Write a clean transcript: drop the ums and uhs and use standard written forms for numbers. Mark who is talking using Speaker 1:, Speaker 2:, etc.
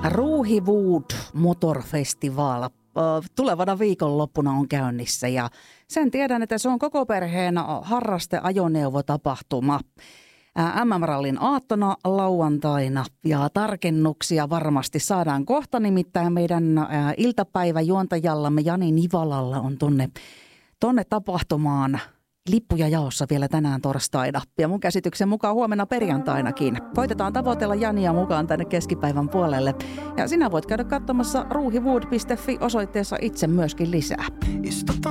Speaker 1: Ruuhiwood Motorfestival tulevana viikonloppuna on käynnissä ja sen tiedän, että se on koko perheen harrasteajoneuvotapahtuma. MM-rallin aattona lauantaina ja tarkennuksia varmasti saadaan kohta, nimittäin meidän iltapäiväjuontajallamme Jani Nivalalla on tonne tapahtumaan lippuja jaossa vielä tänään torstaina ja mun käsityksen mukaan huomenna perjantainakin. Koitetaan tavoitella Jania mukaan tänne keskipäivän puolelle ja sinä voit käydä katsomassa ruuhiwood.fi osoitteessa itse myöskin lisää.